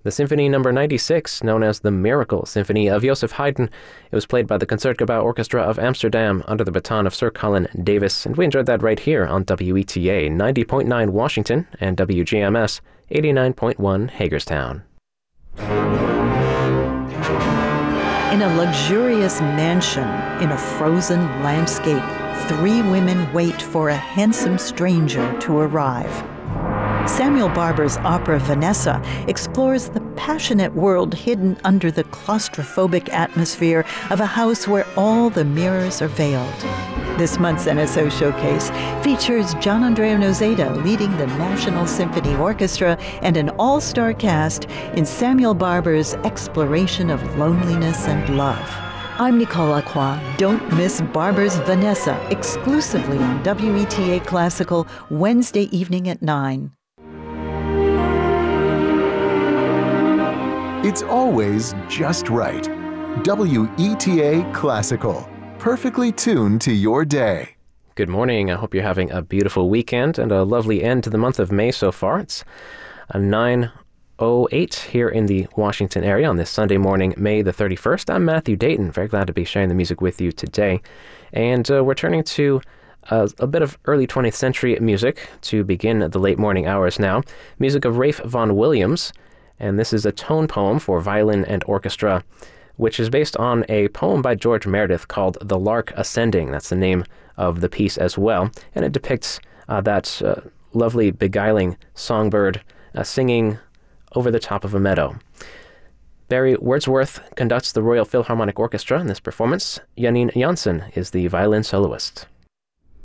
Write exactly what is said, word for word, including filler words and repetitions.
The Symphony Number ninety-six, known as the Miracle Symphony of Joseph Haydn. It was played by the Concertgebouw Orchestra of Amsterdam under the baton of Sir Colin Davis, and we enjoyed that right here on W E T A ninety point nine Washington and W G M S eighty-nine point one Hagerstown. In a luxurious mansion in a frozen landscape, three women wait for a handsome stranger to arrive. Samuel Barber's opera Vanessa explores the passionate world hidden under the claustrophobic atmosphere of a house where all the mirrors are veiled. This month's N S O Showcase features Gianandrea Noseda leading the National Symphony Orchestra and an all-star cast in Samuel Barber's exploration of loneliness and love. I'm Nicole Lacroix. Don't miss Barber's Vanessa exclusively on W E T A Classical Wednesday evening at nine. It's always just right. W E T A Classical, perfectly tuned to your day. Good morning. I hope you're having a beautiful weekend and a lovely end to the month of May so far. It's a nine oh eight here in the Washington area on this Sunday morning, May the thirty-first. I'm Matthew Dayton. Very glad to be sharing the music with you today. And uh, we're turning to uh, a bit of early twentieth century music to begin the late morning hours now. Music of Ralph Vaughan Williams. And this is a tone poem for violin and orchestra, which is based on a poem by George Meredith called The Lark Ascending. That's the name of the piece as well. And it depicts uh, that uh, lovely, beguiling songbird uh, singing over the top of a meadow. Barry Wordsworth conducts the Royal Philharmonic Orchestra in this performance. Janine Jansen is the violin soloist.